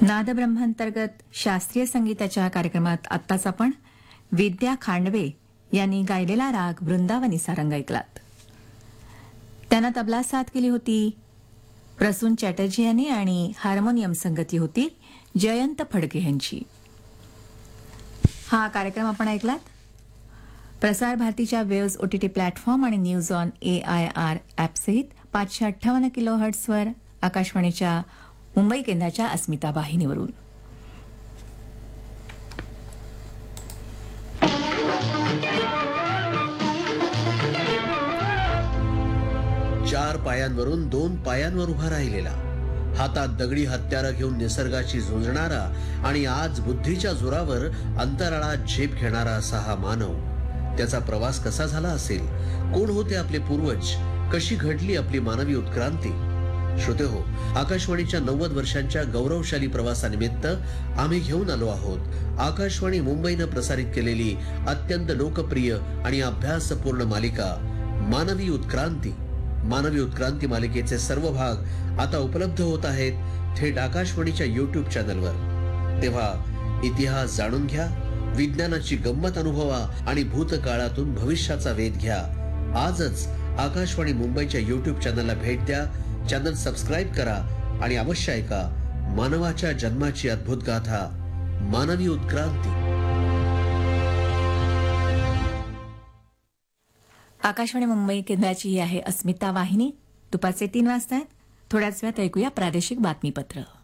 नादब्रह्मांतर्गत शास्त्रीय संगीताच्या कार्यक्रमात आत्ताच आपण विद्या खांडवे यांनी गायलेला राग वृंदावनी सारंग ऐकलात. त्यांना तबला साथ केली होती प्रसून चॅटर्जी यांनी आणि हार्मोनियम संगती होती जयंत फडके यांची. हा कार्यक्रम आपण ऐकलात प्रसार भारतीच्या वेव्स ओटीटी प्लॅटफॉर्म आणि न्यूज ऑन AIR ॲपसहित 558 किलोहर्ट्झवर आकाशवाणीच्या मुंबई केंद्राच्या अस्मिता वाहिनीवरून. चार पायांवरून दोन पायांवर उभा राहिलेला, हातात दगडी हत्यारं घेऊन निसर्गाशी झुंजणारा आणि आज बुद्धीच्या जोरावर अंतराळात झेप घेणारा असा हा मानव. त्याचा प्रवास कसा झाला असेल? कोण होते आपले पूर्वज? कशी घडली आपली मानवी उत्क्रांती? श्रोतेहो, आकाशवाणीच्या 90 वर्षांच्या गौरवशाली प्रवासानिमित्त आम्ही घेऊन आलो आहोत आकाशवाणी मुंबईनं प्रसारित केलेली अत्यंत लोकप्रिय आणि अभ्यासपूर्ण मालिका मानवी उत्क्रांती. मानवी उत्क्रांती मालिकेचे सर्व भाग आता उपलब्ध होत आहेत थेट आकाशवाणीच्या YouTube चॅनलवर. तेव्हा इतिहास जाणून घ्या, विज्ञानाची गंमत अनुभवा आणि भूतकाळातून भविष्याचा वेध घ्या. आजच आकाशवाणी मुंबईच्या YouTube चॅनलला भेट द्या, चॅनल सबस्क्राईब करा आणि अवश्य ऐका मानवाच्या जन्माची अद्भुत गाथा मानवी उत्क्रांती. आकाशवाणी मुंबई केंद्राची ही आहे अस्मिता वाहिनी. दुपारचे 3 वाजता. थोड्याच वेळात ऐकूया प्रादेशिक बातमीपत्र.